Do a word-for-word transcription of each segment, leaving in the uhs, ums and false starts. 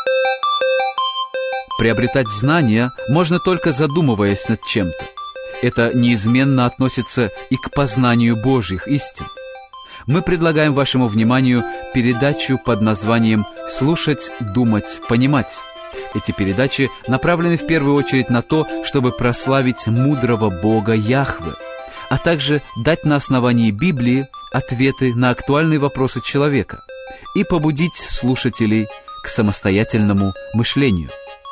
Приобретать знания можно только задумываясь над чем-то. Это неизменно относится и к познанию Божьих истин. Мы предлагаем вашему вниманию передачу под названием «Слушать, думать, понимать». Эти передачи направлены в первую очередь на то, чтобы прославить мудрого Бога Яхве, а также дать на основании Библии ответы на актуальные вопросы человека и побудить слушателей к самостоятельному мышлению.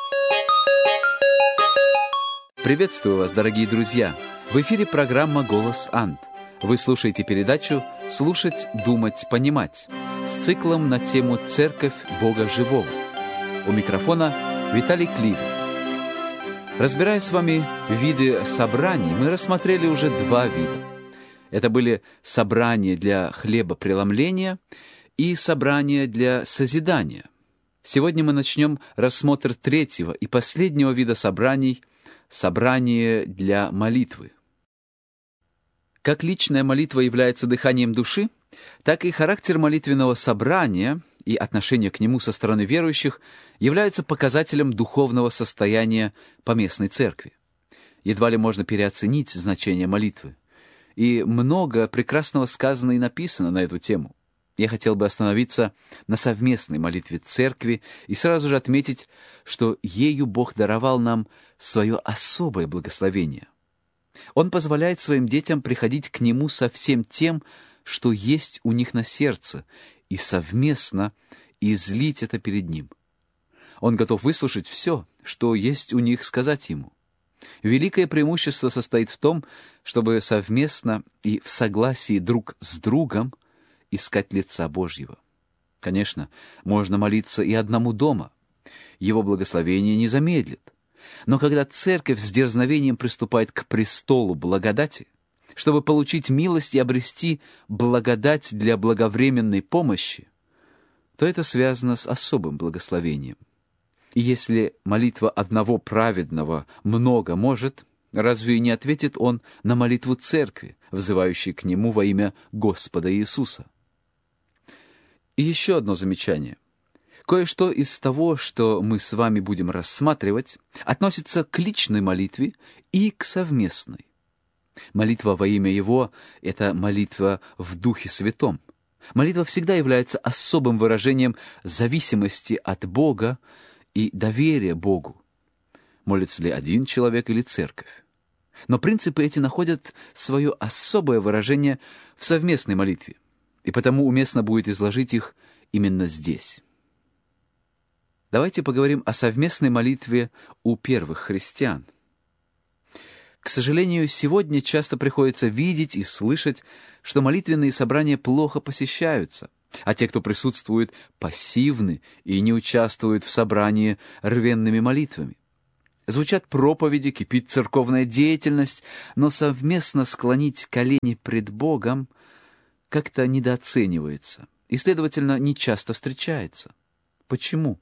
Приветствую вас, дорогие друзья! В эфире программа «Голос Анд». Вы слушаете передачу «Слушать, думать, понимать» с циклом на тему «Церковь Бога Живого». У микрофона Виталий Кливер. Разбирая с вами виды собраний, мы рассмотрели уже два вида. Это были собрания для хлебопреломления и собрания для созидания. Сегодня мы начнем рассмотр третьего и последнего вида собраний – собрание для молитвы. Как личная молитва является дыханием души, так и характер молитвенного собрания и отношение к нему со стороны верующих являются показателем духовного состояния поместной церкви. Едва ли можно переоценить значение молитвы. И много прекрасного сказано и написано на эту тему. Я хотел бы остановиться на совместной молитве церкви и сразу же отметить, что ею Бог даровал нам свое особое благословение. Он позволяет своим детям приходить к Нему со всем тем, что есть у них на сердце, и совместно излить это перед Ним. Он готов выслушать все, что есть у них сказать Ему. Великое преимущество состоит в том, чтобы совместно и в согласии друг с другом искать лица Божьего. Конечно, можно молиться и одному дома. Его благословение не замедлит. Но когда церковь с дерзновением приступает к престолу благодати, чтобы получить милость и обрести благодать для благовременной помощи, то это связано с особым благословением. И если молитва одного праведного много может, разве не ответит он на молитву церкви, взывающей к нему во имя Господа Иисуса? И еще одно замечание. Кое-что из того, что мы с вами будем рассматривать, относится к личной молитве и к совместной. Молитва во имя Его — это молитва в Духе Святом. Молитва всегда является особым выражением зависимости от Бога и доверия Богу. Молится ли один человек или церковь? Но принципы эти находят свое особое выражение в совместной молитве, и потому уместно будет изложить их именно здесь. Давайте поговорим о совместной молитве у первых христиан. К сожалению, сегодня часто приходится видеть и слышать, что молитвенные собрания плохо посещаются, а те, кто присутствует, пассивны и не участвуют в собрании рвенными молитвами. Звучат проповеди, кипит церковная деятельность, но совместно склонить колени пред Богом как-то недооценивается и, следовательно, не часто встречается. Почему?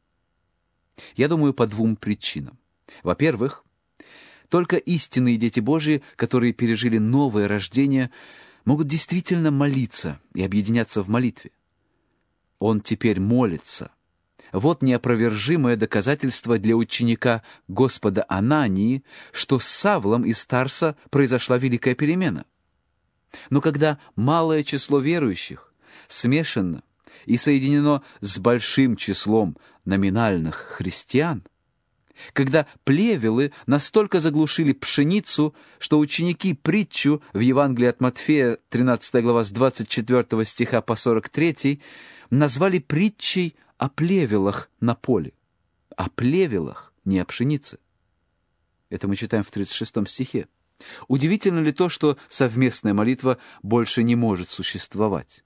Я думаю, по двум причинам. Во-первых, только истинные дети Божьи, которые пережили новое рождение, могут действительно молиться и объединяться в молитве. Он теперь молится. Вот неопровержимое доказательство для ученика Господа Анании, что с Савлом из Тарса произошла великая перемена. Но когда малое число верующих смешано и соединено с большим числом номинальных христиан, когда плевелы настолько заглушили пшеницу, что ученики притчу в Евангелии от Матфея, тринадцатая глава, с двадцать четвёртого стиха по сорок третий, назвали притчей о плевелах на поле. О плевелах, не о пшенице. Это мы читаем в тридцать шестом стихе. Удивительно ли то, что совместная молитва больше не может существовать?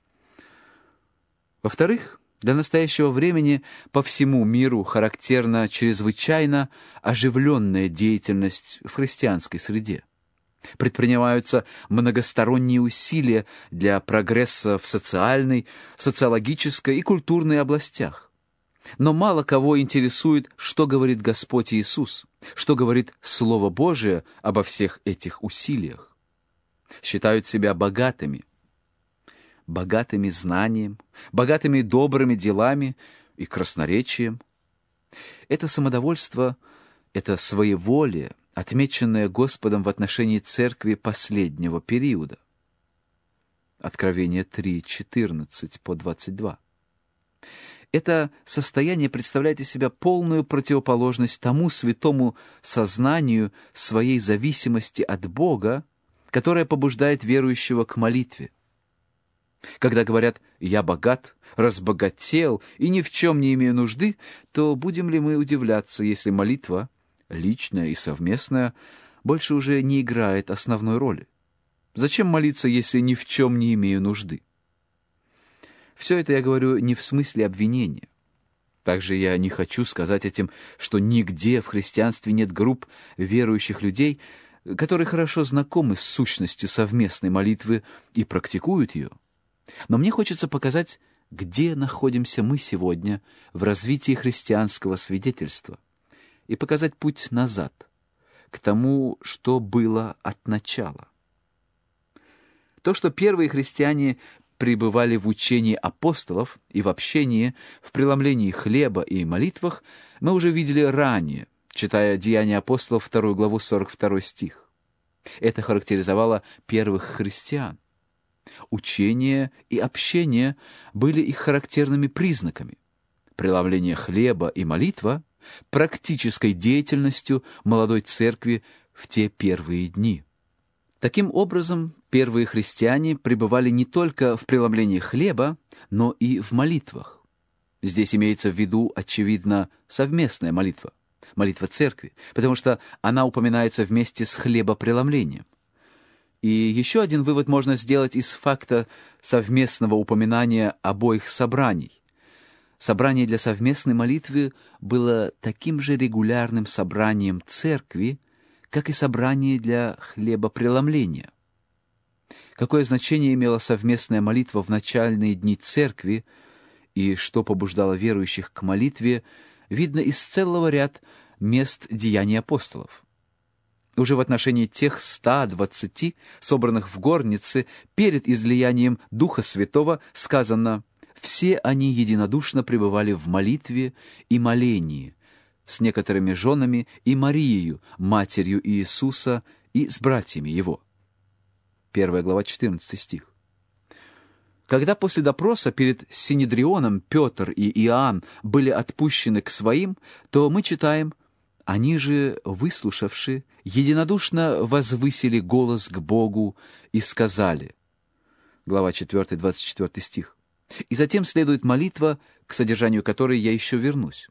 Во-вторых, для настоящего времени по всему миру характерна чрезвычайно оживленная деятельность в христианской среде. Предпринимаются многосторонние усилия для прогресса в социальной, социологической и культурной областях. Но мало кого интересует, что говорит Господь Иисус, что говорит Слово Божие обо всех этих усилиях. Считают себя богатыми, богатыми знанием, богатыми добрыми делами и красноречием, Это самодовольство, это своеволие, отмеченное Господом в отношении церкви последнего периода. Откровение три, четырнадцать по двадцать два. Это состояние представляет из себя полную противоположность тому святому сознанию своей зависимости от Бога, которое побуждает верующего к молитве. Когда говорят «я богат, разбогател и ни в чем не имею нужды», то будем ли мы удивляться, если молитва, личная и совместная, больше уже не играет основной роли? Зачем молиться, если ни в чем не имею нужды? Все это я говорю не в смысле обвинения. Также я не хочу сказать этим, что нигде в христианстве нет групп верующих людей, которые хорошо знакомы с сущностью совместной молитвы и практикуют ее. Но мне хочется показать, где находимся мы сегодня в развитии христианского свидетельства, и показать путь назад, к тому, что было от начала. То, что первые христиане пребывали в учении апостолов и в общении, в преломлении хлеба и молитвах, мы уже видели ранее, читая Деяния апостолов, вторую главу, сорок второй стих. Это характеризовало первых христиан. Учение и общение были их характерными признаками. Преломление хлеба и молитва — практической деятельностью молодой церкви в те первые дни. Таким образом, первые христиане пребывали не только в преломлении хлеба, но и в молитвах. Здесь имеется в виду, очевидно, совместная молитва, молитва церкви, потому что она упоминается вместе с хлебопреломлением. И еще один вывод можно сделать из факта совместного упоминания обоих собраний. Собрание для совместной молитвы было таким же регулярным собранием церкви, как и собрание для хлебопреломления. Какое значение имела совместная молитва в начальные дни церкви и что побуждало верующих к молитве, видно из целого ряда мест Деяний апостолов. Уже в отношении тех ста двадцати, собранных в горнице, перед излиянием Духа Святого сказано: «Все они единодушно пребывали в молитве и молении, с некоторыми женами и Марией, матерью Иисуса, и с братьями его». Первая глава, четырнадцатый стих. Когда после допроса перед Синедрионом Петр и Иоанн были отпущены к своим, то мы читаем: «Они же, выслушавши, единодушно возвысили голос к Богу и сказали». Глава четвёртая, двадцать четвёртый стих. И затем следует молитва, к содержанию которой я еще вернусь.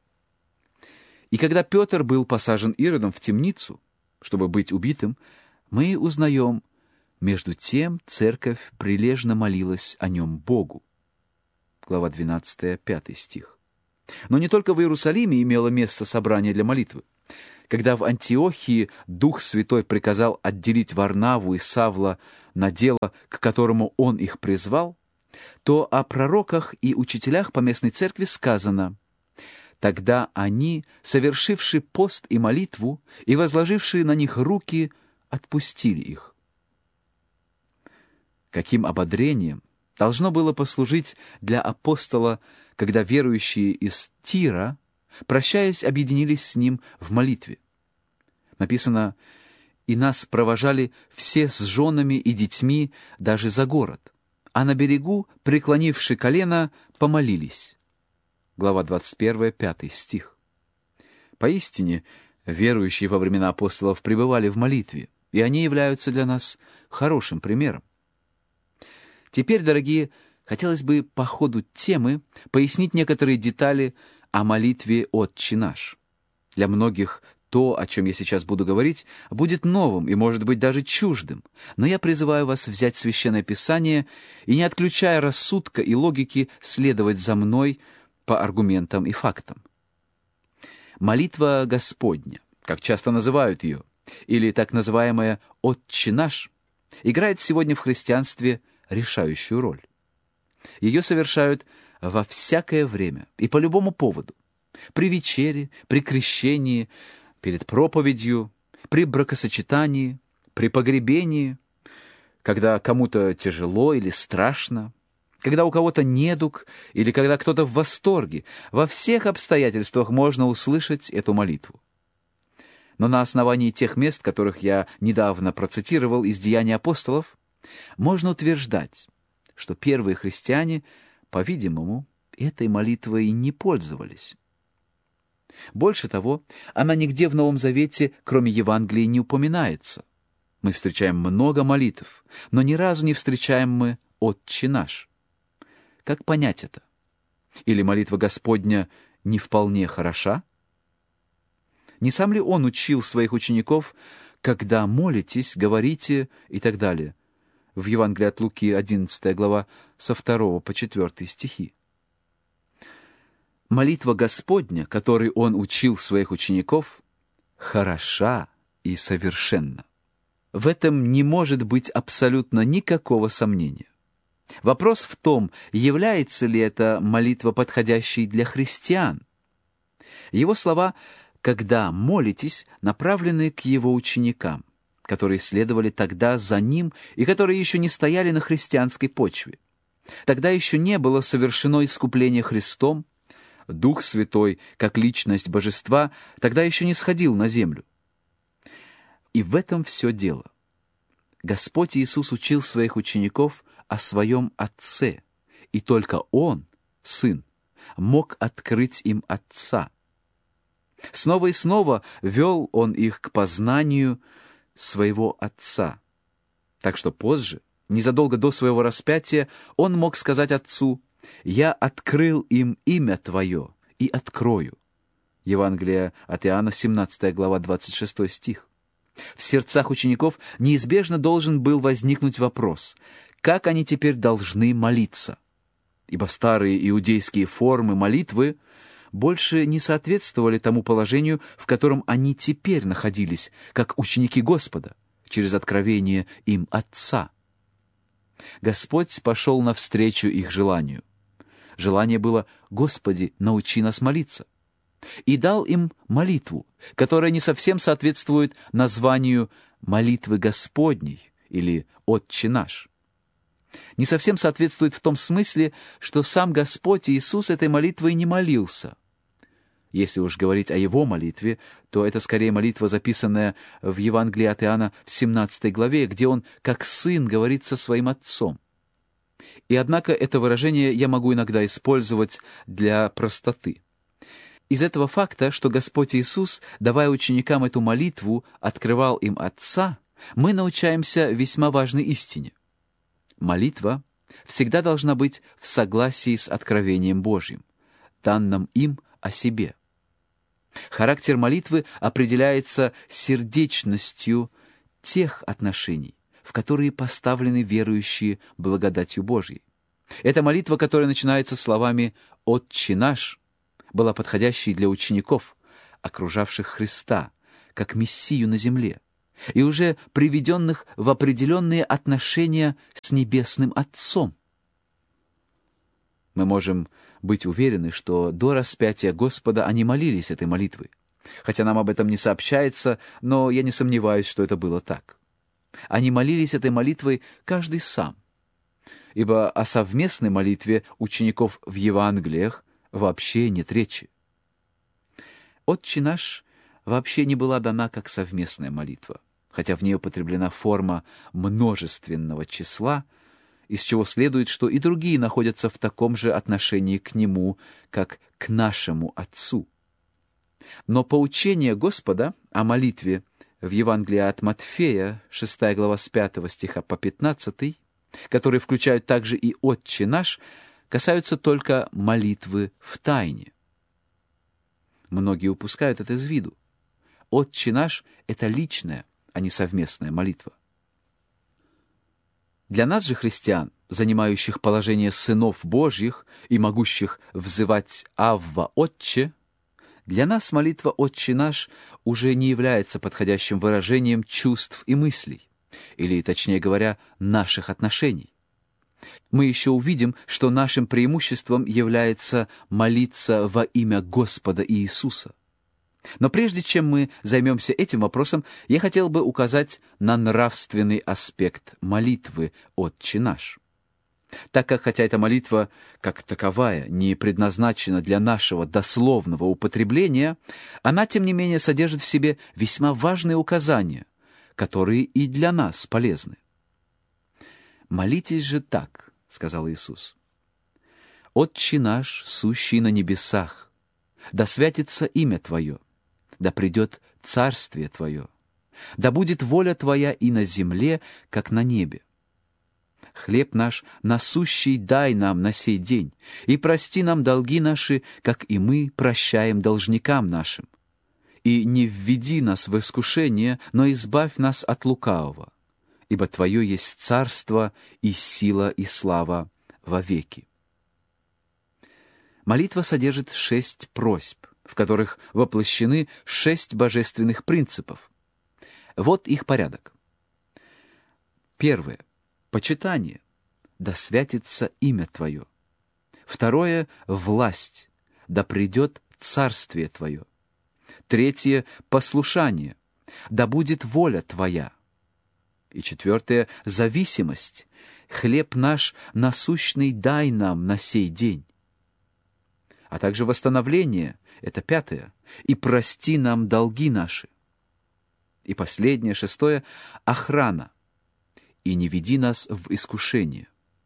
«И когда Петр был посажен Иродом в темницу, чтобы быть убитым, мы узнаем, между тем церковь прилежно молилась о нем Богу». Глава двенадцатая, пятый стих. Но не только в Иерусалиме имело место собрание для молитвы. Когда в Антиохии Дух Святой приказал отделить Варнаву и Савла на дело, к которому он их призвал, то о пророках и учителях по местной церкви сказано: «Тогда они, совершивши пост и молитву и возложившие на них руки, отпустили их». Каким ободрением должно было послужить для апостола, когда верующие из Тира, прощаясь, объединились с ним в молитве. Написано: «И нас провожали все с женами и детьми даже за город, а на берегу, преклонивши колено, помолились». Глава двадцать первая, пятый стих. Поистине, верующие во времена апостолов пребывали в молитве, и они являются для нас хорошим примером. Теперь, дорогие, хотелось бы по ходу темы пояснить некоторые детали о молитве «Отче наш». Для многих то, о чем я сейчас буду говорить, будет новым и, может быть, даже чуждым, но я призываю вас взять Священное Писание и, не отключая рассудка и логики, следовать за мной по аргументам и фактам. Молитва Господня, как часто называют ее, или так называемая «Отче наш», играет сегодня в христианстве решающую роль. Ее совершают во всякое время и по любому поводу. При вечере, при крещении, перед проповедью, при бракосочетании, при погребении, когда кому-то тяжело или страшно, когда у кого-то недуг или когда кто-то в восторге. Во всех обстоятельствах можно услышать эту молитву. Но на основании тех мест, которых я недавно процитировал из Деяний апостолов, можно утверждать, что первые христиане, по-видимому, этой молитвой не пользовались. Больше того, она нигде в Новом Завете, кроме Евангелия, не упоминается. Мы встречаем много молитв, но ни разу не встречаем мы «Отче наш». Как понять это? Или молитва Господня не вполне хороша? Не сам ли Он учил своих учеников, когда молитесь, говорите и так далее? В Евангелии от Луки, одиннадцатая глава, со второго по четвёртый стихи. Молитва Господня, которой Он учил своих учеников, хороша и совершенна. В этом не может быть абсолютно никакого сомнения. Вопрос в том, является ли эта молитва подходящей для христиан. Его слова «когда молитесь» направлены к Его ученикам, которые следовали тогда за Ним и которые еще не стояли на христианской почве. Тогда еще не было совершено искупление Христом, Дух Святой, как личность Божества, тогда еще не сходил на землю. И в этом все дело. Господь Иисус учил своих учеников о своем Отце, и только Он, Сын, мог открыть им Отца. Снова и снова вел Он их к познанию своего Отца. Так что позже, незадолго до своего распятия, Он мог сказать Отцу: «Я открыл им имя Твое и открою». Евангелие от Иоанна, семнадцатая глава, двадцать шестой стих. В сердцах учеников неизбежно должен был возникнуть вопрос, как они теперь должны молиться? Ибо старые иудейские формы молитвы больше не соответствовали тому положению, в котором они теперь находились, как ученики Господа, через откровение им Отца. Господь пошел навстречу их желанию. Желание было: «Господи, научи нас молиться». И дал им молитву, которая не совсем соответствует названию «молитвы Господней» или «Отче наш». Не совсем соответствует в том смысле, что сам Господь Иисус этой молитвой не молился. Если уж говорить о Его молитве, то это скорее молитва, записанная в Евангелии от Иоанна в семнадцатой главе, где Он, как сын, говорит со своим Отцом. И однако это выражение я могу иногда использовать для простоты. Из этого факта, что Господь Иисус, давая ученикам эту молитву, открывал им Отца, мы научаемся весьма важной истине. Молитва всегда должна быть в согласии с откровением Божьим, данным им о себе. Характер молитвы определяется сердечностью тех отношений, в которые поставлены верующие благодатью Божьей. Эта молитва, которая начинается словами «Отче наш», была подходящей для учеников, окружавших Христа, как Мессию на земле, и уже приведенных в определенные отношения с Небесным Отцом. Мы можем быть уверены, что до распятия Господа они молились этой молитвой. Хотя нам об этом не сообщается, но я не сомневаюсь, что это было так. Они молились этой молитвой каждый сам, ибо о совместной молитве учеников в Евангелиях вообще нет речи. «Отче наш» вообще не была дана как совместная молитва, хотя в ней употреблена форма множественного числа, из чего следует, что и другие находятся в таком же отношении к Нему, как к нашему Отцу. Но поучение Господа о молитве в Евангелии от Матфея, шестая глава, с пятого стиха по пятнадцатый, которые включают также и «Отче наш», касаются только молитвы в тайне. Многие упускают это из виду. «Отче наш» — это личная, а не совместная молитва. Для нас же, христиан, занимающих положение сынов Божьих и могущих взывать «Авва, Отче», для нас молитва «Отче наш» уже не является подходящим выражением чувств и мыслей, или, точнее говоря, наших отношений. Мы еще увидим, что нашим преимуществом является молиться во имя Господа Иисуса. Но прежде чем мы займемся этим вопросом, я хотел бы указать на нравственный аспект молитвы «Отче наш». так как, хотя эта молитва, как таковая, не предназначена для нашего дословного употребления, она, тем не менее, содержит в себе весьма важные указания, которые и для нас полезны. «Молитесь же так», — сказал Иисус: «Отче наш, сущий на небесах, да святится имя Твое, да придет царствие Твое, да будет воля Твоя и на земле, как на небе. Хлеб наш насущий дай нам на сей день, и прости нам долги наши, как и мы прощаем должникам нашим. И не введи нас в искушение, но избавь нас от лукавого, ибо Твое есть царство и сила и слава вовеки». Молитва содержит шесть просьб, в которых воплощены шесть божественных принципов. Вот их порядок. Первое. Почитание. Да святится имя Твое. Второе. Власть. Да придет царствие Твое. Третье. Послушание. Да будет воля Твоя. И четвертое. Зависимость. Хлеб наш насущный дай нам на сей день. А также восстановление. Это пятое. И прости нам долги наши. И последнее, шестое. Охрана. И не веди нас в искушение.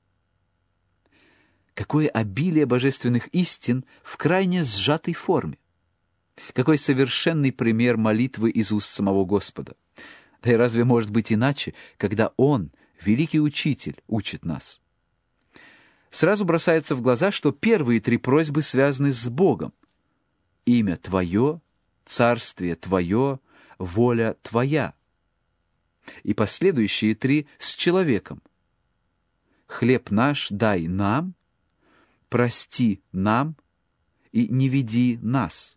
Какое обилие божественных истин в крайне сжатой форме! Какой совершенный пример молитвы из уст самого Господа! Да и разве может быть иначе, когда Он, великий учитель, учит нас? Сразу бросается в глаза, что первые три просьбы связаны с Богом. Имя Твое, царствие Твое, воля Твоя. И последующие три с человеком. Хлеб наш дай нам, прости нам и не веди нас.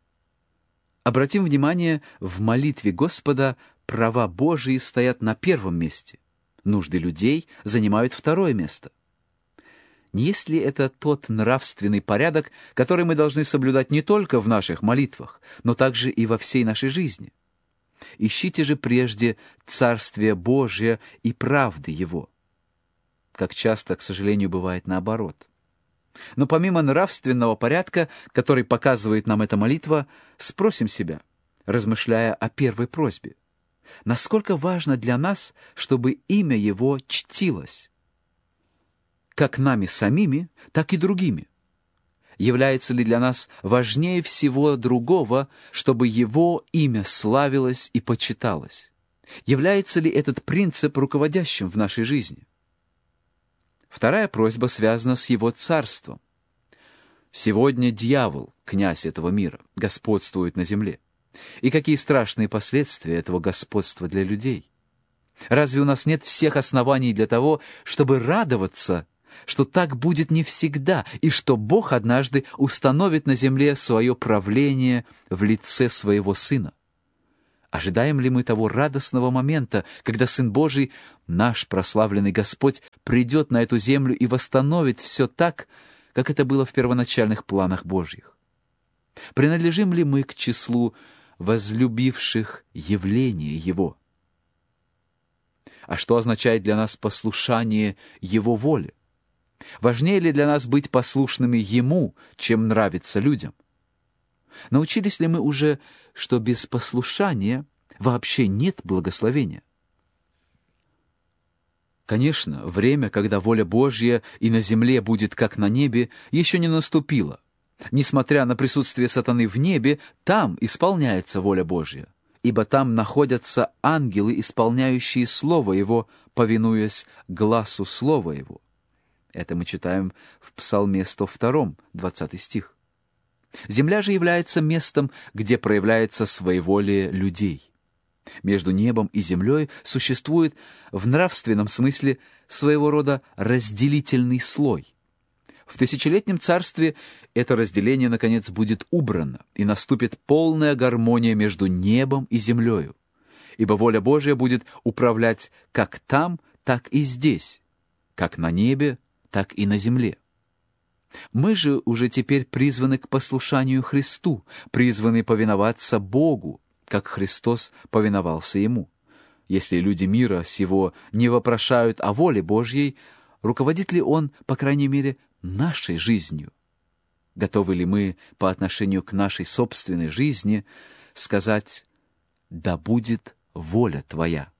Обратим внимание, в молитве Господа права Божии стоят на первом месте, нужды людей занимают второе место. Не есть ли это тот нравственный порядок, который мы должны соблюдать не только в наших молитвах, но также и во всей нашей жизни? Ищите же прежде Царствие Божие и правды Его. Как часто, к сожалению, бывает наоборот. Но помимо нравственного порядка, который показывает нам эта молитва, спросим себя, размышляя о первой просьбе, насколько важно для нас, чтобы имя Его чтилось, как нами самими, так и другими. Является ли для нас важнее всего другого, чтобы Его имя славилось и почиталось? Является ли этот принцип руководящим в нашей жизни? Вторая просьба связана с Его царством. Сегодня дьявол, князь этого мира, господствует на земле. И какие страшные последствия этого господства для людей? Разве у нас нет всех оснований для того, чтобы радоваться, что так будет не всегда, и что Бог однажды установит на земле свое правление в лице своего Сына? Ожидаем ли мы того радостного момента, когда Сын Божий, наш прославленный Господь, придет на эту землю и восстановит все так, как это было в первоначальных планах Божьих? Принадлежим ли мы к числу возлюбивших явление Его? А что означает для нас послушание Его воле? Важнее ли для нас быть послушными Ему, чем нравиться людям? Научились ли мы уже, что без послушания вообще нет благословения? Конечно, время, когда воля Божья и на земле будет как на небе, еще не наступило. Несмотря на присутствие сатаны в небе, там исполняется воля Божья, ибо там находятся ангелы, исполняющие Слово Его, повинуясь гласу Слова Его. Это мы читаем в Псалме сто два, двадцатый стих. Земля же является местом, где проявляется своеволие людей. Между небом и землей существует в нравственном смысле своего рода разделительный слой. В тысячелетнем царстве это разделение, наконец, будет убрано, и наступит полная гармония между небом и землею, ибо воля Божия будет управлять как там, так и здесь, как на небе, так и на земле. Мы же уже теперь призваны к послушанию Христу, призваны повиноваться Богу, как Христос повиновался Ему. Если люди мира сего не вопрошают о воле Божьей, руководит ли Он, по крайней мере, нашей жизнью? Готовы ли мы по отношению к нашей собственной жизни сказать «Да будет воля Твоя»?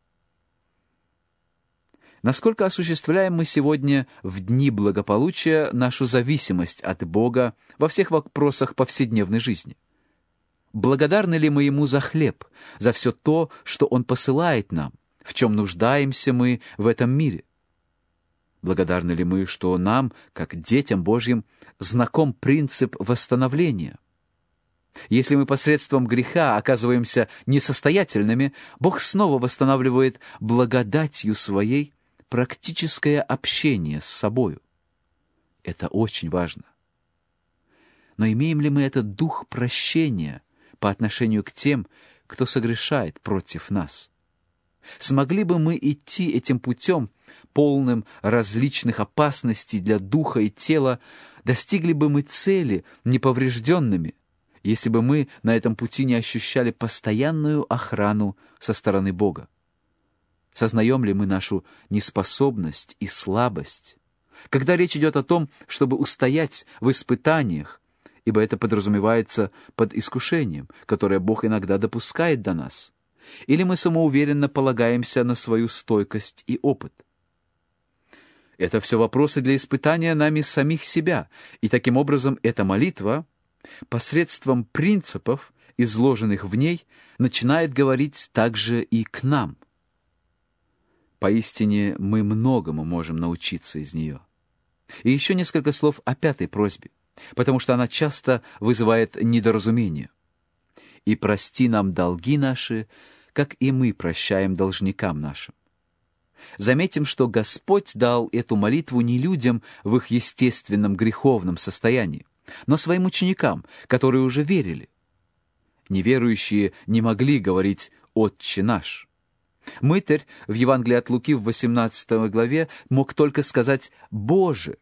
Насколько осуществляем мы сегодня в дни благополучия нашу зависимость от Бога во всех вопросах повседневной жизни? Благодарны ли мы Ему за хлеб, за все то, что Он посылает нам, в чем нуждаемся мы в этом мире? Благодарны ли мы, что нам, как детям Божьим, знаком принцип восстановления? Если мы посредством греха оказываемся несостоятельными, Бог снова восстанавливает благодатью Своей практическое общение с собою. Это очень важно. Но имеем ли мы этот дух прощения по отношению к тем, кто согрешает против нас? Смогли бы мы идти этим путем, полным различных опасностей для духа и тела, достигли бы мы цели неповрежденными, если бы мы на этом пути не ощущали постоянную охрану со стороны Бога? Сознаем ли мы нашу неспособность и слабость, когда речь идет о том, чтобы устоять в испытаниях, ибо это подразумевается под искушением, которое Бог иногда допускает до нас? Или мы самоуверенно полагаемся на свою стойкость и опыт? Это все вопросы для испытания нами самих себя, и таким образом эта молитва посредством принципов, изложенных в ней, начинает говорить также и к нам. Поистине мы многому можем научиться из нее. И еще несколько слов о пятой просьбе, потому что она часто вызывает недоразумение. «И прости нам долги наши, как и мы прощаем должникам нашим». Заметим, что Господь дал эту молитву не людям в их естественном греховном состоянии, но своим ученикам, которые уже верили. Неверующие не могли говорить «Отче наш». Мытарь в Евангелии от Луки в восемнадцатой главе мог только сказать «Боже».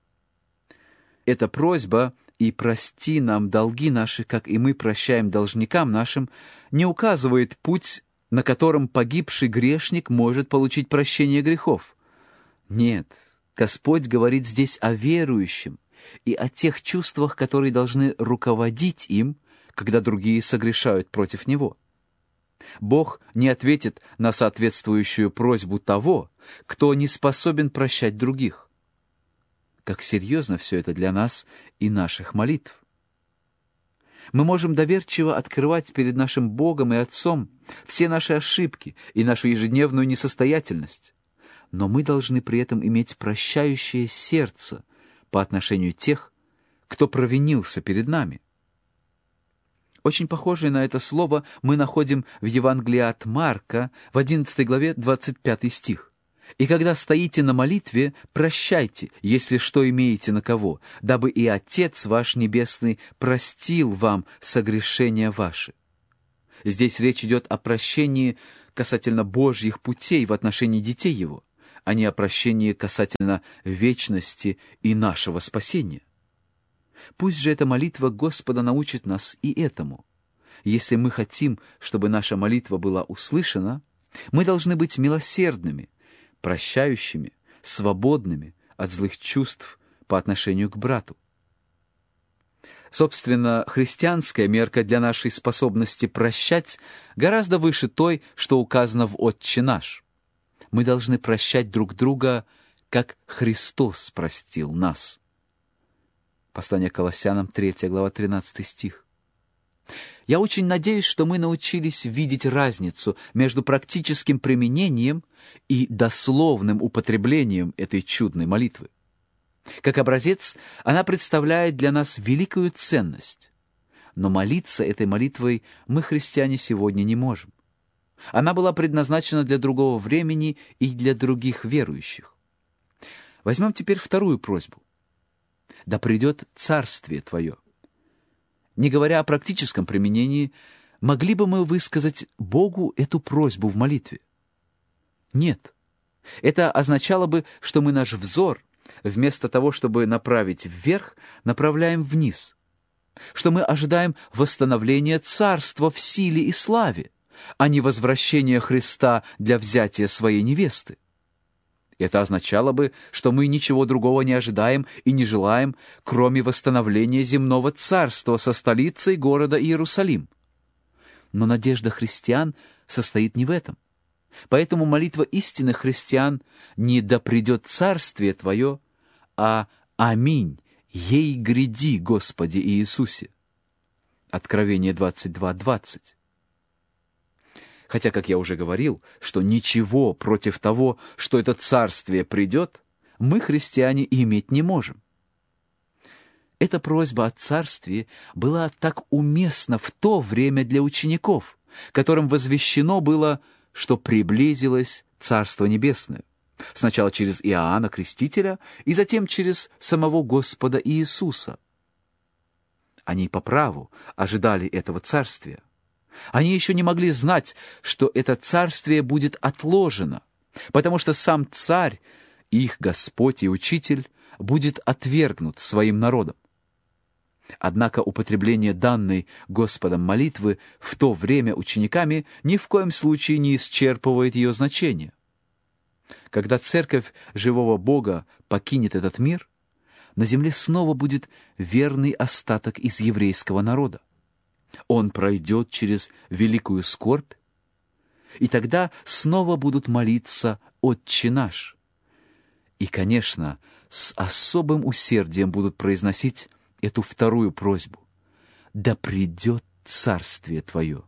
Эта просьба «И прости нам долги наши, как и мы прощаем должникам нашим» не указывает путь, на котором погибший грешник может получить прощение грехов. Нет, Господь говорит здесь о верующем и о тех чувствах, которые должны руководить им, когда другие согрешают против Него. Бог не ответит на соответствующую просьбу того, кто не способен прощать других. Как серьезно все это для нас и наших молитв. Мы можем доверчиво открывать перед нашим Богом и Отцом все наши ошибки и нашу ежедневную несостоятельность, но мы должны при этом иметь прощающее сердце по отношению тех, кто провинился перед нами. Очень похожее на это слово мы находим в Евангелии от Марка в одиннадцатой главе двадцать пятый стих. «И когда стоите на молитве, прощайте, если что имеете на кого, дабы и Отец ваш Небесный простил вам согрешения ваши». Здесь речь идет о прощении касательно Божьих путей в отношении детей Его, а не о прощении касательно вечности и нашего спасения. Пусть же эта молитва Господа научит нас и этому. Если мы хотим, чтобы наша молитва была услышана, мы должны быть милосердными, прощающими, свободными от злых чувств по отношению к брату. Собственно, христианская мерка для нашей способности прощать гораздо выше той, что указано в «Отче наш». Мы должны прощать друг друга, как Христос простил нас. Послание к Колоссянам, третья глава, тринадцатый стих. Я очень надеюсь, что мы научились видеть разницу между практическим применением и дословным употреблением этой чудной молитвы. Как образец, она представляет для нас великую ценность. Но молиться этой молитвой мы, христиане, сегодня не можем. Она была предназначена для другого времени и для других верующих. Возьмем теперь вторую просьбу. «Да придет Царствие Твое». Не говоря о практическом применении, могли бы мы высказать Богу эту просьбу в молитве? Нет. Это означало бы, что мы наш взор, вместо того, чтобы направить вверх, направляем вниз, что мы ожидаем восстановления Царства в силе и славе, а не возвращения Христа для взятия своей невесты. Это означало бы, что мы ничего другого не ожидаем и не желаем, кроме восстановления земного царства со столицей города Иерусалим. Но надежда христиан состоит не в этом. Поэтому молитва истинных христиан не «да придет царствие Твое», а «Аминь, ей гряди, Господи Иисусе». Откровение двадцать два двадцать. Хотя, как я уже говорил, что ничего против того, что это царствие придет, мы, христиане, иметь не можем. Эта просьба о царстве была так уместна в то время для учеников, которым возвещено было, что приблизилось Царство Небесное, сначала через Иоанна Крестителя и затем через самого Господа Иисуса. Они по праву ожидали этого царствия. Они еще не могли знать, что это царствие будет отложено, потому что сам царь, их Господь и Учитель, будет отвергнут своим народом. Однако употребление данной Господом молитвы в то время учениками ни в коем случае не исчерпывает ее значение. Когда церковь живого Бога покинет этот мир, на земле снова будет верный остаток из еврейского народа. Он пройдет через великую скорбь, и тогда снова будут молиться «Отче наш». И, конечно, с особым усердием будут произносить эту вторую просьбу: «Да придет царствие Твое».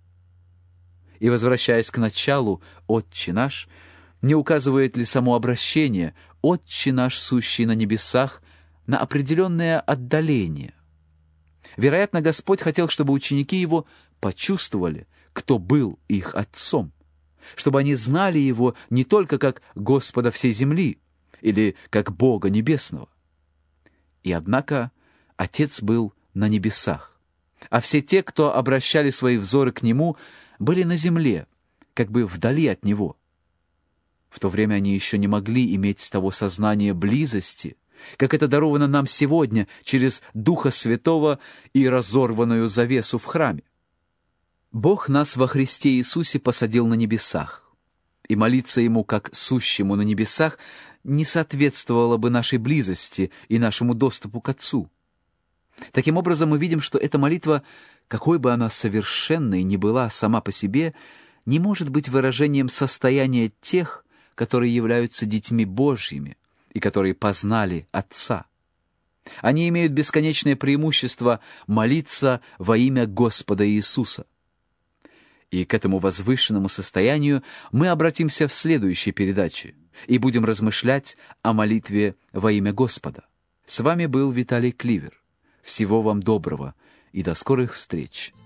И, возвращаясь к началу «Отче наш», не указывает ли само обращение «Отче наш, сущий на небесах» на определенное отдаление? Вероятно, Господь хотел, чтобы ученики Его почувствовали, кто был их Отцом, чтобы они знали Его не только как Господа всей земли или как Бога Небесного. И однако Отец был на небесах, а все те, кто обращали свои взоры к Нему, были на земле, как бы вдали от Него. В то время они еще не могли иметь того сознания близости, как это даровано нам сегодня через Духа Святого и разорванную завесу в храме. Бог нас во Христе Иисусе посадил на небесах, и молиться Ему как сущему на небесах не соответствовало бы нашей близости и нашему доступу к Отцу. Таким образом, мы видим, что эта молитва, какой бы она совершенной ни была сама по себе, не может быть выражением состояния тех, которые являются детьми Божьими и которые познали Отца. Они имеют бесконечное преимущество молиться во имя Господа Иисуса. И к этому возвышенному состоянию мы обратимся в следующей передаче и будем размышлять о молитве во имя Господа. С вами был Виталий Кливер. Всего вам доброго и до скорых встреч!